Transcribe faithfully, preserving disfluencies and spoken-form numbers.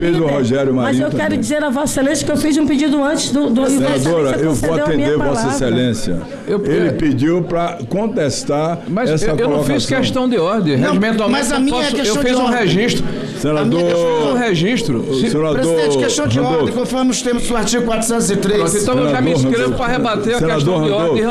Fez o Rogério Marinho. Mas eu quero também. dizer a Vossa Excelência que eu fiz um pedido antes do... do Senadora, eu vou atender Vossa Excelência. Eu, Ele é, pediu para contestar mas essa eu, eu colocação. não fiz questão de ordem. Não, Regimentalmente, mas a eu, minha posso, é questão eu fiz de um ordem. registro. Senador... Eu fiz um registro. Se, Senador Presidente, questão de Randolfo. ordem, conforme os termos do artigo quatrocentos e três. Pronto, então eu já me Senador inscrevo Randolfo. para rebater a Senador questão de Randolfo. ordem.